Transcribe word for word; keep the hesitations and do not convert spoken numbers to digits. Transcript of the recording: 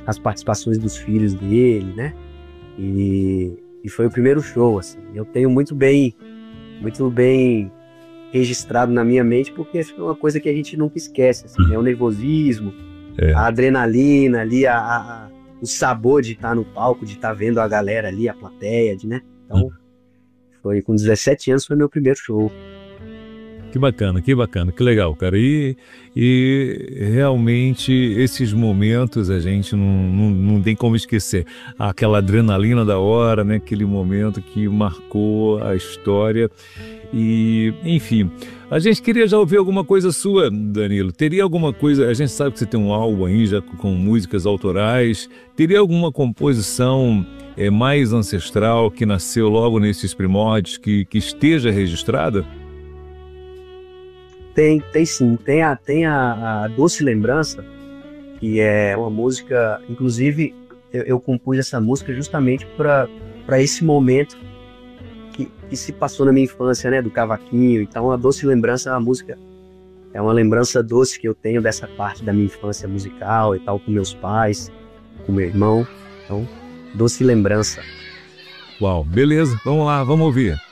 as participações dos filhos dele, né? E, e foi o primeiro show, assim. Eu tenho muito bem, muito bem registrado na minha mente, porque é uma coisa que a gente nunca esquece, assim, né? O nervosismo, É. a adrenalina ali, a, a- o sabor de estar no palco, de estar vendo a galera ali, a plateia, de, né? Então, foi com dezessete anos, foi meu primeiro show. Que bacana, que bacana, que legal, cara. E, e realmente esses momentos a gente não, não, não tem como esquecer. Aquela adrenalina da hora, né? Aquele momento que marcou a história. E, enfim, a gente queria já ouvir alguma coisa sua, Danilo. Teria alguma coisa, a gente sabe que você tem um álbum aí já com, com músicas autorais. Teria alguma composição é, mais ancestral que nasceu logo nesses primórdios que, que esteja registrada? Tem, tem sim, tem a, tem a, a Doce Lembrança, que é uma música, inclusive eu, eu compus essa música justamente para para esse momento que, que se passou na minha infância, né, do cavaquinho. Então a Doce Lembrança é uma música, é uma lembrança doce que eu tenho dessa parte da minha infância musical e tal, com meus pais, com meu irmão. Então, Doce Lembrança. Uau, beleza, vamos lá, vamos ouvir.